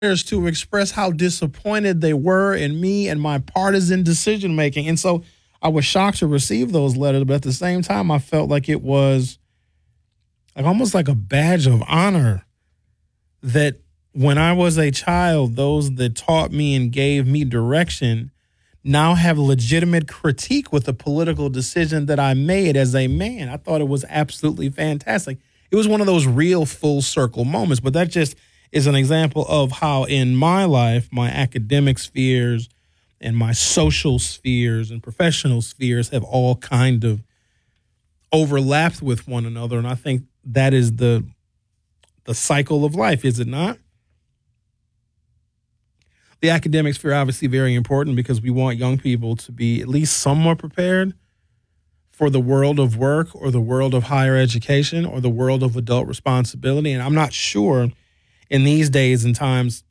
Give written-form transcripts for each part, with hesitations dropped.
to express how disappointed they were in me and my partisan decision making. And so I was shocked to receive those letters, but at the same time, I felt like it was like almost like a badge of honor that when I was a child, those that taught me and gave me direction now have legitimate critique with the political decision that I made as a man. I thought it was absolutely fantastic. It was one of those real full circle moments, but that just is an example of how in my life, my academic spheres and my social spheres and professional spheres have all kind of overlapped with one another. And I think that is the cycle of life, is it not? The academic sphere obviously very important because we want young people to be at least somewhat prepared for the world of work or the world of higher education or the world of adult responsibility. And I'm not sure in these days and times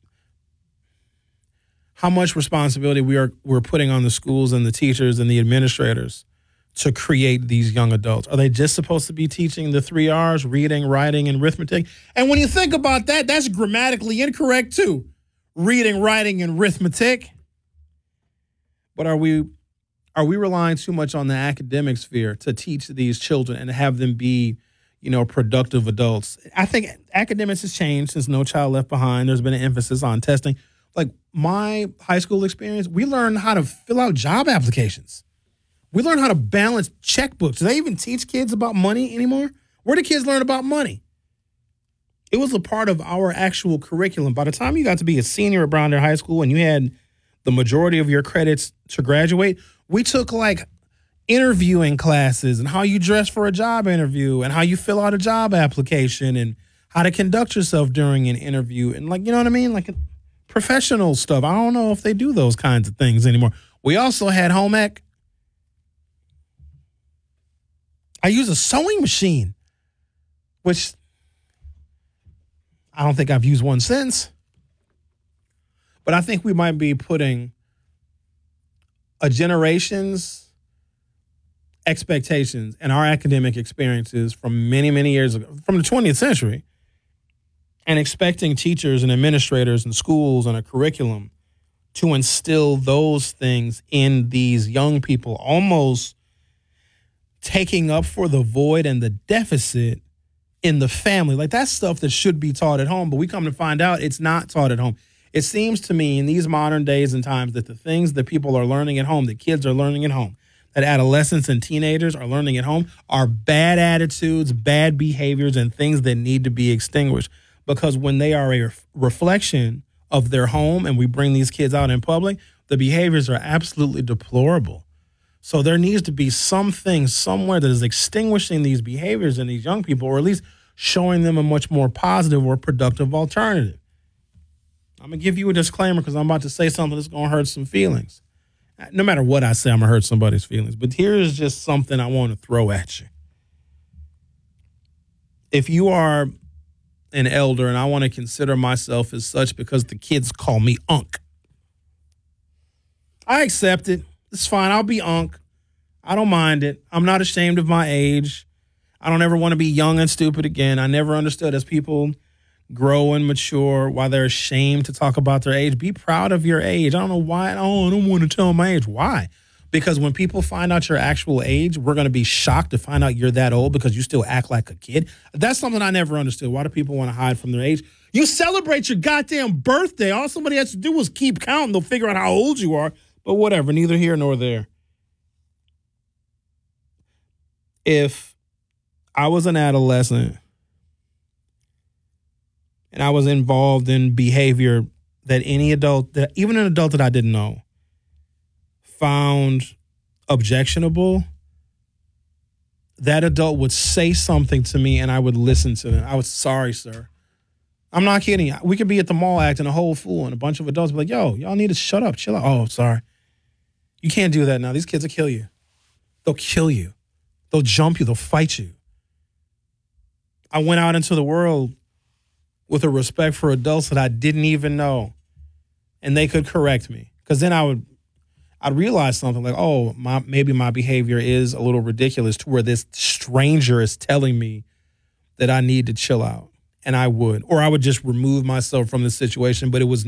how much responsibility we're putting on the schools and the teachers and the administrators to create these young adults. Are they just supposed to be teaching the 3 R's, reading, writing, and arithmetic? And when you think about that, that's grammatically incorrect too. Reading, writing, and arithmetic. But are we relying too much on the academic sphere to teach these children and have them be, productive adults? I think academics has changed since No Child Left Behind. There's been an emphasis on testing. Like my high school experience, we learned how to fill out job applications. We learned how to balance checkbooks. Do they even teach kids about money anymore? Where do kids learn about money? It was a part of our actual curriculum. By the time you got to be a senior at Brown Deer High School and you had the majority of your credits to graduate, we took like interviewing classes and how you dress for a job interview and how you fill out a job application and how to conduct yourself during an interview and like, you know what I mean? Like professional stuff. I don't know if they do those kinds of things anymore. We also had home ec. I use a sewing machine, which I don't think I've used one since. But I think we might be putting a generation's expectations and our academic experiences from many, many years ago, from the 20th century, and expecting teachers and administrators and schools and a curriculum to instill those things in these young people, almost taking up for the void and the deficit in the family. Like that's stuff that should be taught at home, but we come to find out it's not taught at home. It seems to me in these modern days and times that the things that people are learning at home, that kids are learning at home, that adolescents and teenagers are learning at home are bad attitudes, bad behaviors, and things that need to be extinguished. Because when they are a reflection of their home and we bring these kids out in public, the behaviors are absolutely deplorable. So there needs to be something somewhere that is extinguishing these behaviors in these young people, or at least showing them a much more positive or productive alternative. I'm going to give you a disclaimer because I'm about to say something that's going to hurt some feelings. No matter what I say, I'm going to hurt somebody's feelings. But here's just something I want to throw at you. If you are an elder, and I want to consider myself as such because the kids call me Unc, I accept it. It's fine. I'll be Unc. I don't mind it. I'm not ashamed of my age. I don't ever want to be young and stupid again. I never understood as people grow and mature why they're ashamed to talk about their age. Be proud of your age. I don't know why. Oh, I don't want to tell my age. Why? Because when people find out your actual age, we're going to be shocked to find out you're that old because you still act like a kid. That's something I never understood. Why do people want to hide from their age? You celebrate your goddamn birthday. All somebody has to do is keep counting. They'll figure out how old you are. But whatever, neither here nor there. If I was an adolescent and I was involved in behavior that any adult, that even an adult that I didn't know, found objectionable, that adult would say something to me and I would listen to them. I was sorry, sir. I'm not kidding. We could be at the mall acting a whole fool and a bunch of adults be like, yo, y'all need to shut up, chill out. Oh, sorry. You can't do that now. These kids will kill you. They'll kill you. They'll jump you. They'll fight you. I went out into the world with a respect for adults that I didn't even know, and they could correct me. Because then I'd realize something like, oh, maybe my behavior is a little ridiculous to where this stranger is telling me that I need to chill out. And I would. Or I would just remove myself from the situation, but it was